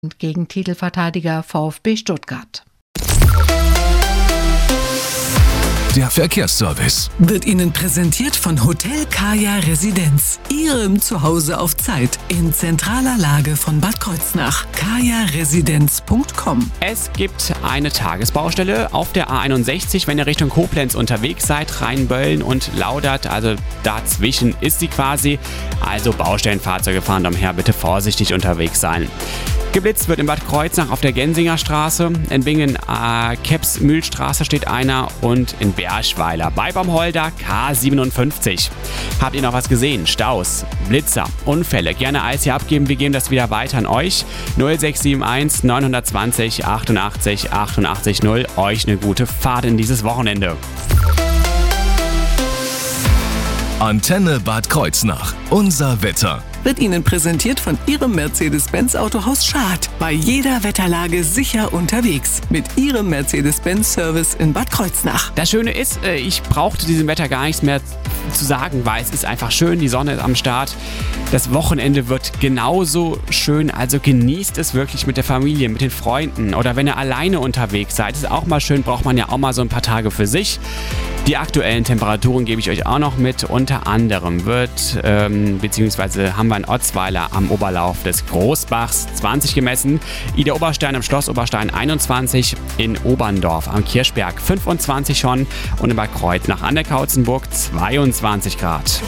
gegen Titelverteidiger VfB Stuttgart. Der Verkehrsservice wird Ihnen präsentiert von Hotel Kaya Residenz. Ihrem Zuhause auf Zeit in zentraler Lage von Bad Kreuznach. kajaresidenz.com. Es gibt eine Tagesbaustelle auf der A61, wenn ihr Richtung Koblenz unterwegs seid, Rheinböllen und Laudert, also dazwischen ist sie quasi. Also Baustellenfahrzeuge fahren daher bitte vorsichtig unterwegs sein. Geblitzt wird in Bad Kreuznach auf der Gensinger Straße, in Bingen Keps-Mühlstraße steht einer und in Berschweiler bei Baumholder K57. Habt ihr noch was gesehen? Staus, Blitzer, Unfälle? Gerne alles hier abgeben, wir geben das wieder weiter an euch. 0671 920 88 88 0. Euch eine gute Fahrt in dieses Wochenende. Antenne Bad Kreuznach. Unser Wetter. Wird Ihnen präsentiert von Ihrem Mercedes-Benz Autohaus Schad. Bei jeder Wetterlage sicher unterwegs. Mit Ihrem Mercedes-Benz-Service in Bad Kreuznach. Das Schöne ist, ich brauchte diesem Wetter gar nichts mehr zu sagen, weil es ist einfach schön, die Sonne ist am Start. Das Wochenende wird genauso schön, also genießt es wirklich mit der Familie, mit den Freunden oder wenn ihr alleine unterwegs seid. Ist auch mal schön, braucht man ja auch mal so ein paar Tage für sich. Die aktuellen Temperaturen gebe ich euch auch noch mit. Unter anderem beziehungsweise haben wir in Otzweiler am Oberlauf des Großbachs 20 gemessen, Ida Oberstein am Schloss Oberstein 21, in Oberndorf am Kirchberg 25 schon und in Bad Kreuznach an der Kautzenburg 22 Grad.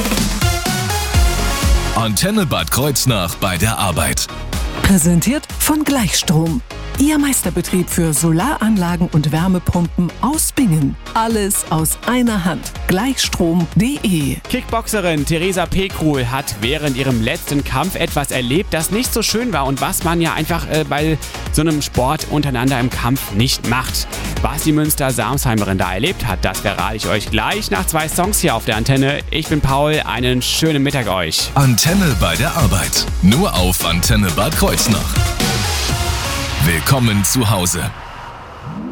Antenne Bad Kreuznach bei der Arbeit. Präsentiert von Gleichstrom. Ihr Meisterbetrieb für Solaranlagen und Wärmepumpen aus Bingen. Alles aus einer Hand. Gleichstrom.de. Kickboxerin Theresa Pekrul hat während ihrem letzten Kampf etwas erlebt, das nicht so schön war und was man ja einfach bei so einem Sport untereinander im Kampf nicht macht. Was die Münster-Samsheimerin da erlebt hat, das verrate ich euch gleich nach 2 Songs hier auf der Antenne. Ich bin Paul, einen schönen Mittag euch. Antenne bei der Arbeit. Nur auf Antenne Bad Kreuznach. Willkommen zu Hause.